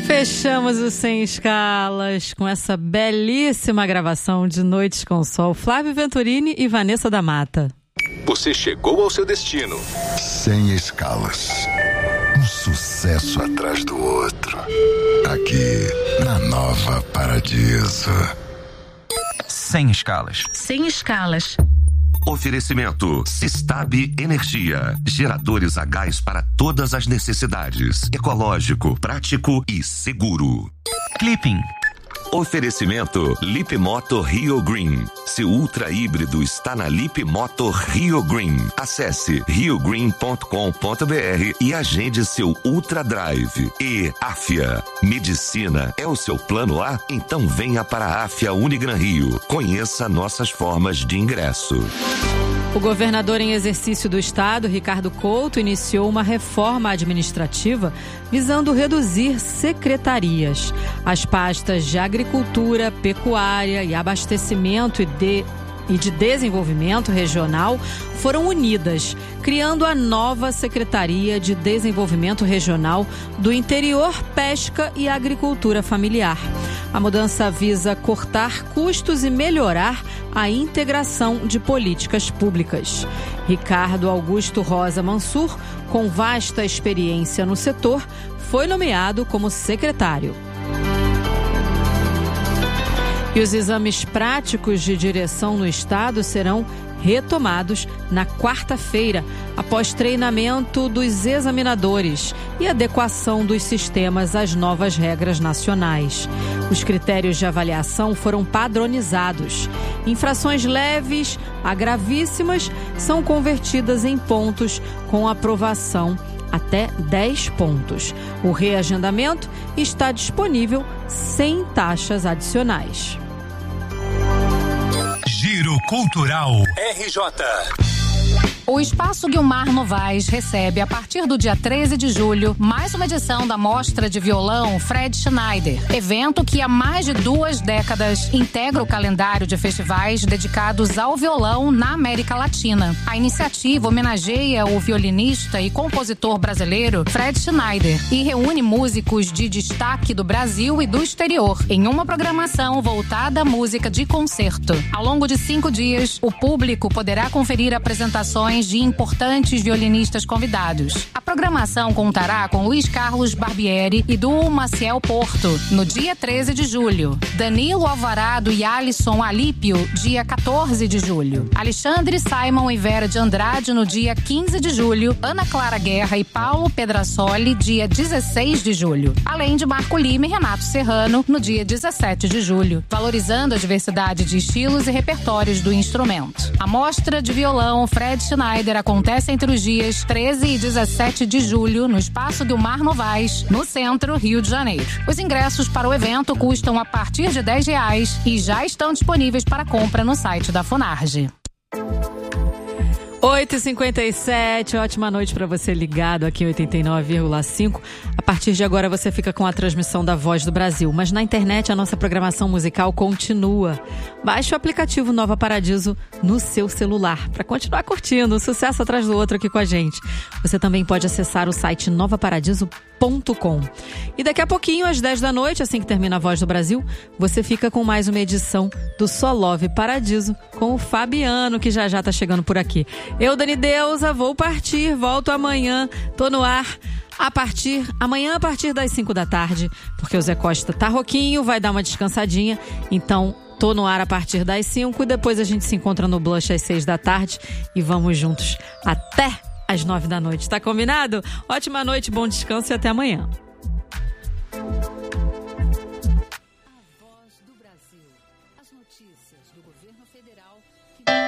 Fechamos o Sem Escalas com essa belíssima gravação de Noites com Sol, Flávio Venturini e Vanessa da Mata. Você chegou ao seu destino. Sem Escalas. Um sucesso atrás do outro. Aqui na Nova Paradiso. Sem Escalas. Sem Escalas. Oferecimento Sistab Energia. Geradores a gás para todas as necessidades. Ecológico, prático e seguro. Clipping. Oferecimento Lip Moto Rio Green. Seu ultra híbrido está na Lip Moto Rio Green. Acesse riogreen.com.br e agende seu Ultra Drive. E Afia. Medicina é o seu plano A? Então venha para a Afia Unigran Rio. Conheça nossas formas de ingresso. O governador em exercício do estado, Ricardo Couto, iniciou uma reforma administrativa visando reduzir secretarias. As pastas de agricultura, pecuária e abastecimento e de desenvolvimento regional foram unidas, criando a nova Secretaria de Desenvolvimento Regional do Interior, Pesca e Agricultura Familiar. A mudança visa cortar custos e melhorar a integração de políticas públicas. Ricardo Augusto Rosa Mansur, com vasta experiência no setor, foi nomeado como secretário. E os exames práticos de direção no estado serão retomados na quarta-feira, após treinamento dos examinadores e adequação dos sistemas às novas regras nacionais. Os critérios de avaliação foram padronizados. Infrações leves a gravíssimas são convertidas em pontos com aprovação até 10 pontos. O reagendamento está disponível sem taxas adicionais. Giro Cultural RJ. O Espaço Guilmar Novaes recebe, a partir do dia 13 de julho, mais uma edição da Mostra de Violão Fred Schneider, evento que há mais de 2 décadas integra o calendário de festivais dedicados ao violão na América Latina. A iniciativa homenageia o violinista e compositor brasileiro Fred Schneider e reúne músicos de destaque do Brasil e do exterior, em uma programação voltada à música de concerto. Ao longo de 5 dias, o público poderá conferir apresentações de importantes violinistas convidados. A programação contará com Luiz Carlos Barbieri e do Maciel Porto, no dia 13 de julho. Danilo Alvarado e Alisson Alípio, dia 14 de julho. Alexandre Simon e Vera de Andrade, no dia 15 de julho. Ana Clara Guerra e Paulo Pedrassoli, dia 16 de julho. Além de Marco Lima e Renato Serrano, no dia 17 de julho. Valorizando a diversidade de estilos e repertórios do instrumento. A Mostra de Violão Fred Schneider acontece entre os dias 13 e 17 de julho no Espaço Guilmar Novaes, no centro, Rio de Janeiro. Os ingressos para o evento custam a partir de R$10 e já estão disponíveis para compra no site da Funarge. 8h57, ótima noite para você ligado aqui em 89,5. A partir de agora você fica com a transmissão da Voz do Brasil, mas na internet a nossa programação musical continua. Baixe o aplicativo Nova Paradiso no seu celular para continuar curtindo um sucesso atrás do outro aqui com a gente. Você também pode acessar o site novaparadiso.com. E daqui a pouquinho, às 10 da noite, assim que termina a Voz do Brasil, você fica com mais uma edição do Só Love Paradiso com o Fabiano, que já tá chegando por aqui. Eu, Dani Deusa, vou partir, volto amanhã, tô no ar amanhã a partir das 5 da tarde, porque o Zé Costa tá rouquinho, vai dar uma descansadinha, então tô no ar a partir das 5 e depois a gente se encontra no Blush às 6 da tarde e vamos juntos até às 9 da noite, tá combinado? Ótima noite, bom descanso e até amanhã.